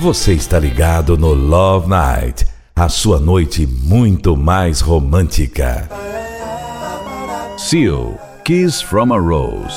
Você está ligado no Love Night, a sua noite muito mais romântica. Seal, Kiss from a Rose.